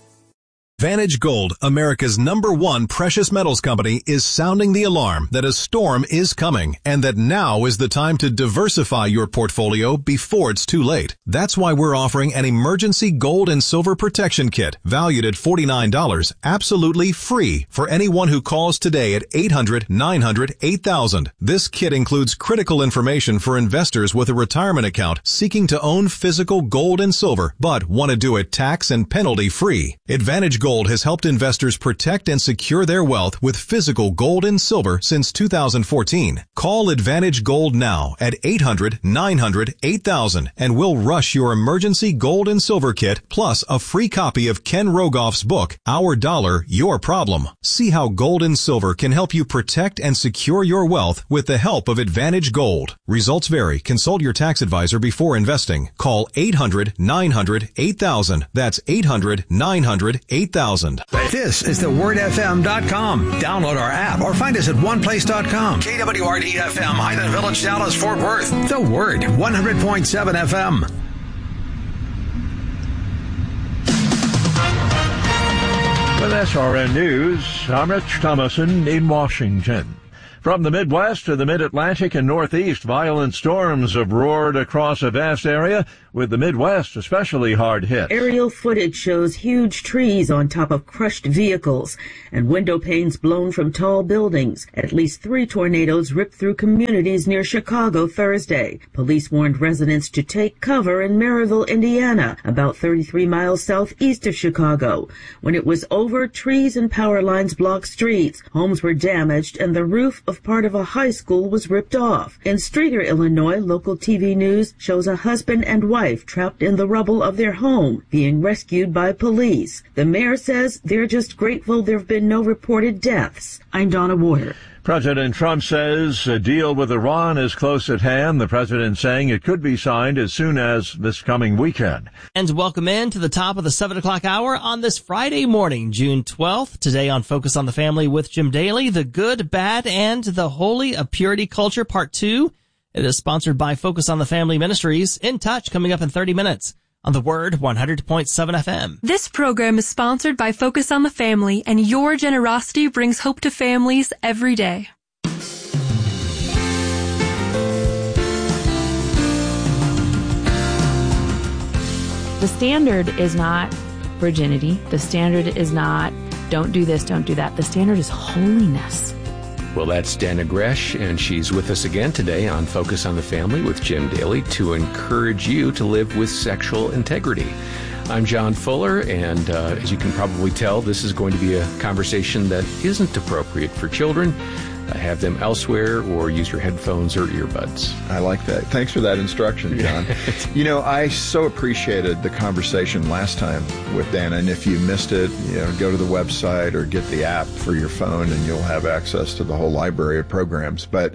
Vantage Gold, America's number one precious metals company, is sounding the alarm that a storm is coming and that now is the time to diversify your portfolio before it's too late. That's why we're offering an emergency gold and silver protection kit valued at forty-nine dollars, absolutely free for anyone who calls today at eight hundred, nine hundred, eight thousand. This kit includes critical information for investors with a retirement account seeking to own physical gold and silver but want to do it tax and penalty free. Advantage Gold Gold has helped investors protect and secure their wealth with physical gold and silver since two thousand fourteen. Call Advantage Gold now at eight hundred, nine hundred, eight thousand and we'll rush your emergency gold and silver kit plus a free copy of Ken Rogoff's book, Our Dollar, Your Problem. See how gold and silver can help you protect and secure your wealth with the help of Advantage Gold. Results vary. Consult your tax advisor before investing. Call eight hundred, nine hundred, eight thousand. That's eight hundred, nine hundred, eight thousand. thousand. This is the word f m dot com. Download our app or find us at one place dot com. K W R D F M, Highland Village, Dallas, Fort Worth. The Word, one hundred point seven F M. With S R N News, I'm Rich Thomason in Washington. From the Midwest to the Mid-Atlantic and Northeast, violent storms have roared across a vast area, with the Midwest especially hard hit. Aerial footage shows huge trees on top of crushed vehicles and window panes blown from tall buildings. At least three tornadoes ripped through communities near Chicago Thursday. Police warned residents to take cover in Maryville, Indiana, about thirty-three miles southeast of Chicago. When it was over, trees and power lines blocked streets. Homes were damaged and the roof of part of a high school was ripped off. In Streator, Illinois, local T V news shows a husband and wife trapped in the rubble of their home, being rescued by police. The mayor says they're just grateful there have been no reported deaths. I'm Donna Warder. President Trump says a deal with Iran is close at hand. The president saying it could be signed as soon as this coming weekend. And welcome in to the top of the seven o'clock hour on this Friday morning, June twelfth. Today on Focus on the Family with Jim Daly, the good, bad, and the holy of purity culture, part two. It is sponsored by Focus on the Family Ministries. In Touch coming up in thirty minutes on the Word, one hundred point seven F M. This program is sponsored by Focus on the Family, and your generosity brings hope to families every day. The standard is not virginity. The standard is not don't do this, don't do that. The standard is holiness. Well, that's Dana Gresh, and she's with us again today on Focus on the Family with Jim Daly to encourage you to live with sexual integrity. I'm John Fuller, and uh, as you can probably tell, this is going to be a conversation that isn't appropriate for children. Uh, have them elsewhere or use your headphones or earbuds. I like that. Thanks for that instruction, John. You know, I so appreciated the conversation last time with Dana, and if you missed it, you know, go to the website or get the app for your phone and you'll have access to the whole library of programs. But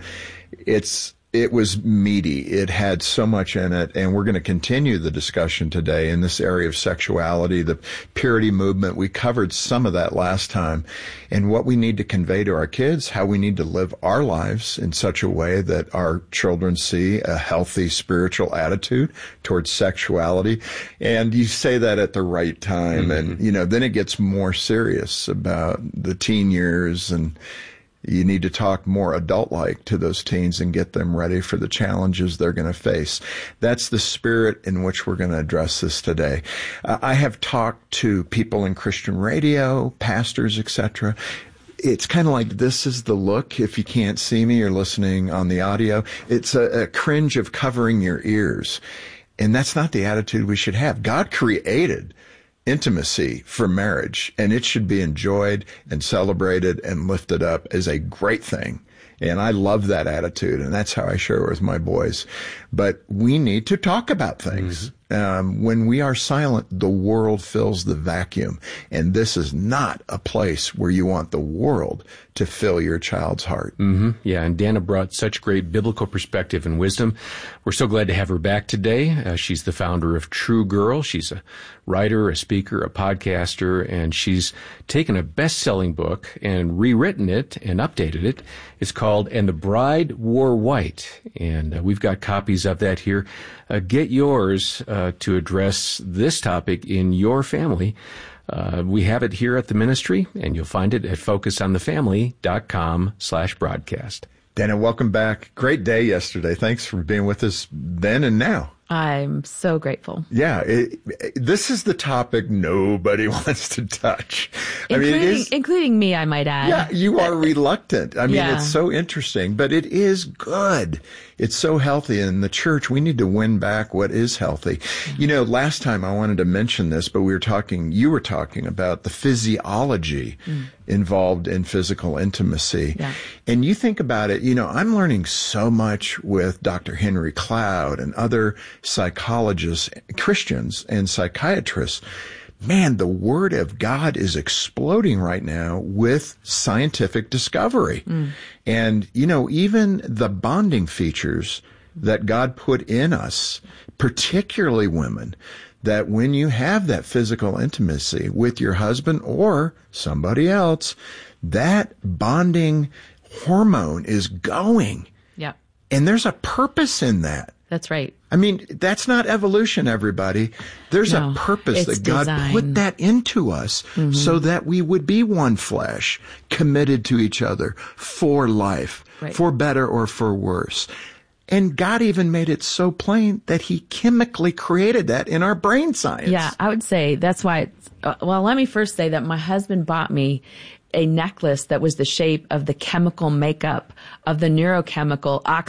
it's It was meaty. It had so much in it, and we're going to continue the discussion today in this area of sexuality, the purity movement. We covered some of that last time, and what we need to convey to our kids, how we need to live our lives in such a way that our children see a healthy spiritual attitude towards sexuality. And you say that at the right time, mm-hmm. and, you know, then it gets more serious about the teen years, and you need to talk more adult-like to those teens and get them ready for the challenges they're going to face. That's the spirit in which we're going to address this today. Uh, I have talked to people in Christian radio, pastors, et cetera. It's kind of like, this is the look. If you can't see me or listening on the audio, it's a, a cringe of covering your ears. And that's not the attitude we should have. God created intimacy for marriage, and it should be enjoyed and celebrated and lifted up as a great thing. And I love that attitude, and that's how I share it with my boys. But we need to talk about things. Mm-hmm. Um, when we are silent, the world fills the vacuum. And this is not a place where you want the world to fill your child's heart. Mm-hmm. Yeah, and Dana brought such great biblical perspective and wisdom. We're so glad to have her back today. Uh, she's the founder of True Girl. She's a writer, a speaker, a podcaster, and she's taken a best-selling book and rewritten it and updated it. It's called And the Bride Wore White, and uh, we've got copies of that here. Uh, get yours uh, to address this topic in your family. Uh, we have it here at the ministry, and you'll find it at focus on the family dot com slash broadcast. Dana, welcome back. Great day yesterday. Thanks for being with us then and now. I'm so grateful. Yeah, it, it, this is the topic nobody wants to touch. Including, I mean, it is, including me, I might add. Yeah, you are reluctant. I mean, yeah. It's so interesting, but it is good. It's so healthy. In the church, we need to win back what is healthy. You know, last time I wanted to mention this, but we were talking, you were talking about the physiology mm. involved in physical intimacy. Yeah. And you think about it, you know, I'm learning so much with Doctor Henry Cloud and other psychologists, Christians and psychiatrists. Man, the Word of God is exploding right now with scientific discovery. Mm. And, you know, even the bonding features that God put in us, particularly women, that when you have that physical intimacy with your husband or somebody else, that bonding hormone is going. Yeah. And there's a purpose in that. That's right. I mean, that's not evolution, everybody. There's No, a purpose it's that God design. put that into us Mhm. so that we would be one flesh, committed to each other for life, Right. for better or for worse. And God even made it so plain that he chemically created that in our brain science. Yeah, I would say that's why. It's, uh, well, let me first say that my husband bought me a necklace that was the shape of the chemical makeup of the neurochemical